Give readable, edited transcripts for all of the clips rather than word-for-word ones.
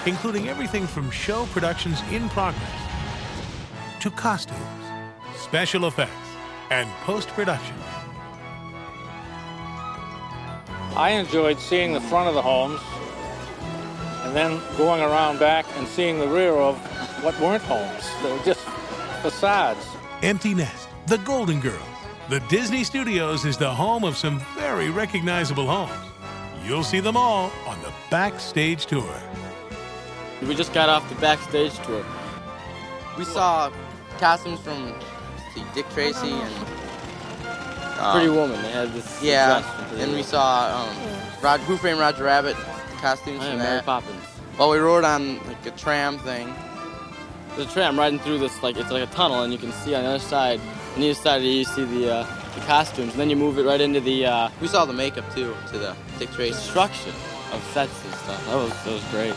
including everything from show productions in progress to costumes, special effects, and post-production. I enjoyed seeing the front of the homes and then going around back and seeing the rear of what weren't homes. They were just facades. Empty Nest, The Golden Girls. The Disney Studios is the home of some very recognizable homes. You'll see them all on the Backstage Tour. We just got off the Backstage Tour. We saw costumes from Dick Tracy and Pretty Woman. They had this. Yeah, and we saw Who Framed Roger Rabbit costumes from Mary that. Poppins. Well, we rode on like a tram thing. There's a tram riding through this, it's like a tunnel, and you can see on the other side, on either side you see the costumes, and then you move it right into the... We saw the makeup, too, to the Dick Tracy. Construction of sets and stuff. That was great.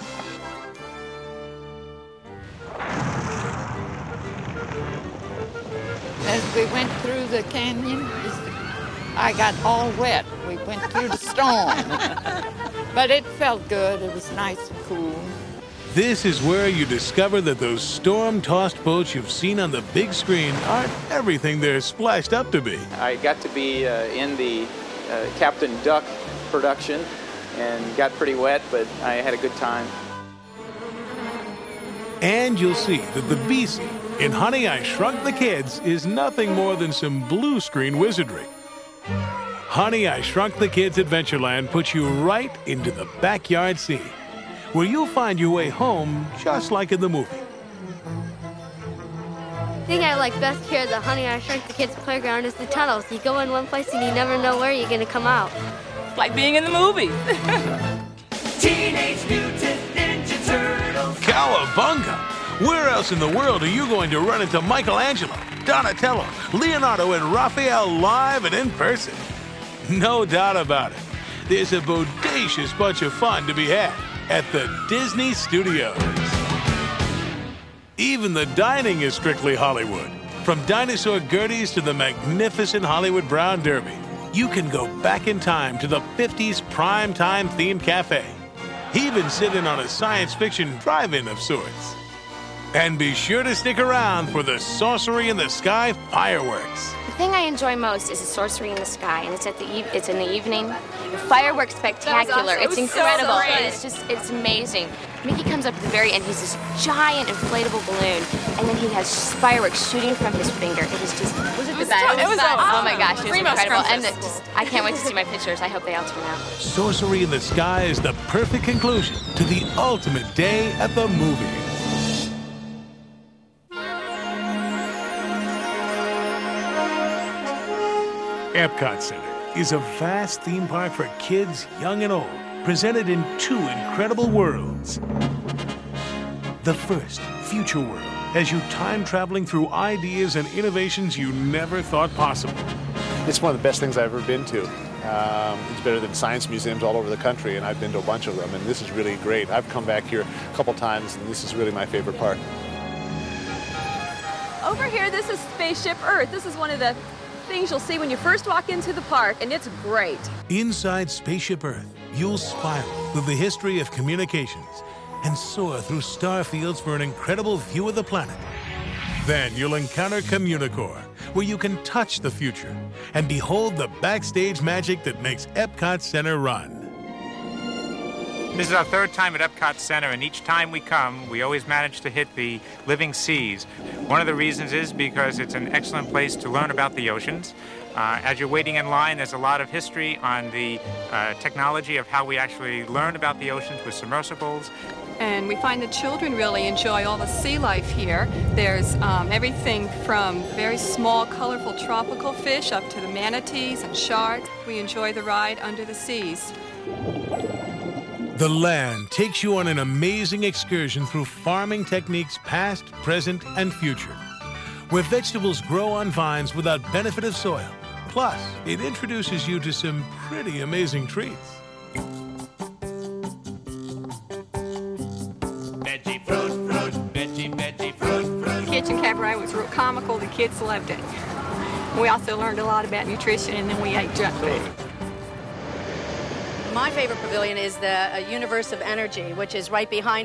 As we went through the canyon, I got all wet. We went through the storm. But it felt good. It was nice and cool. This is where you discover that those storm-tossed boats you've seen on the big screen aren't everything they're splashed up to be. I got to be in the Captain Duck production and got pretty wet, but I had a good time. And you'll see that the bee scene in Honey, I Shrunk the Kids is nothing more than some blue screen wizardry. Honey, I Shrunk the Kids Adventureland puts you right into the backyard scene, where you'll find your way home just like in the movie. The thing I like best here at the Honey, I Shrunk the Kids playground is the tunnels. You go in one place and you never know where you're going to come out. It's like being in the movie. Teenage Mutant Ninja Turtles. Cowabunga! Where else in the world are you going to run into Michelangelo, Donatello, Leonardo, and Raphael live and in person? No doubt about it. There's a bodacious bunch of fun to be had at the Disney Studios. Even the dining is strictly Hollywood. From Dinosaur Gertie's to the magnificent Hollywood Brown Derby, you can go back in time to the 50s primetime themed cafe. Even sit in on a science fiction drive-in of sorts. And be sure to stick around for the Sorcery in the Sky fireworks. The thing I enjoy most is the Sorcery in the Sky, and it's in the evening. The fireworks spectacular. Awesome. It's incredible. It's amazing. Mickey comes up at the very end. He's this giant inflatable balloon, and then he has fireworks shooting from his finger. It was just the best. It was oh my gosh, it was Primo incredible. And scrumptious. I can't wait to see my pictures. I hope they all turn out. Sorcery in the Sky is the perfect conclusion to the ultimate day at the movies. Epcot Center is a vast theme park for kids, young and old, presented in two incredible worlds. The first, Future World, has you time-traveling through ideas and innovations you never thought possible. It's one of the best things I've ever been to. It's better than science museums all over the country, and I've been to a bunch of them, and this is really great. I've come back here a couple times, and this is really my favorite part. Over here, this is Spaceship Earth. This is one of the things you'll see when you first walk into the park, and it's great. Inside Spaceship Earth, you'll spiral through the history of communications and soar through star fields for an incredible view of the planet. Then you'll encounter Communicore, where you can touch the future and behold the backstage magic that makes Epcot Center run. This is our third time at Epcot Center, and each time we come, we always manage to hit the living seas. One of the reasons is because it's an excellent place to learn about the oceans. As you're waiting in line, there's a lot of history on the technology of how we actually learn about the oceans with submersibles. And we find the children really enjoy all the sea life here. There's everything from very small, colorful tropical fish up to the manatees and sharks. We enjoy the ride under the seas. The Land takes you on an amazing excursion through farming techniques past, present, and future, where vegetables grow on vines without benefit of soil. Plus, it introduces you to some pretty amazing treats. Veggie fruit, veggie fruit. Kitchen Cabaret was real comical. The kids loved it. We also learned a lot about nutrition, and then we ate junk food. My favorite pavilion is the Universe of Energy, which is right behind